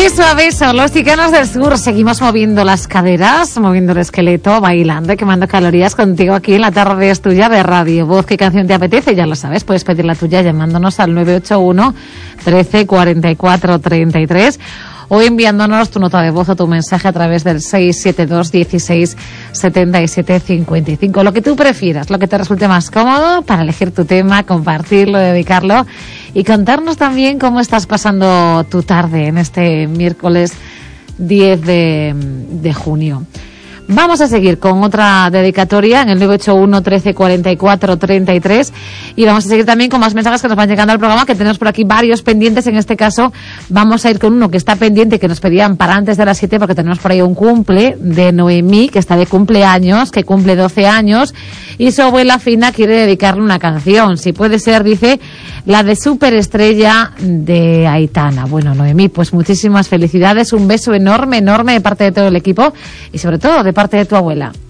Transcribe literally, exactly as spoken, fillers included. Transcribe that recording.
Beso a beso, los Chicanos del Sur. Seguimos moviendo las caderas, moviendo el esqueleto, bailando y quemando calorías contigo aquí en La Tarde es Tuya de Radio Voz. ¿Qué canción te apetece? Ya lo sabes, puedes pedir la tuya llamándonos al nueve ocho uno, trece, cuarenta y cuatro, treinta y tres o enviándonos tu nota de voz o tu mensaje a través del seis siete dos, dieciséis, setenta y siete, cincuenta y cinco. Lo que tú prefieras, lo que te resulte más cómodo para elegir tu tema, compartirlo, dedicarlo y contarnos también cómo estás pasando tu tarde en este miércoles diez de, de junio. Vamos a seguir con otra dedicatoria en el nueve ocho uno, trece, cuarenta y cuatro, treinta y tres y vamos a seguir también con más mensajes que nos van llegando al programa, que tenemos por aquí varios pendientes. En este caso vamos a ir con uno que está pendiente, que nos pedían para antes de las siete, porque tenemos por ahí un cumple de Noemí, que está de cumpleaños, que cumple doce años y su abuela Fina quiere dedicarle una canción. Si puede ser, dice, la de Superestrella de Aitana. Bueno, Noemí, pues muchísimas felicidades, un beso enorme, enorme de parte de todo el equipo y sobre todo de parte de tu abuela.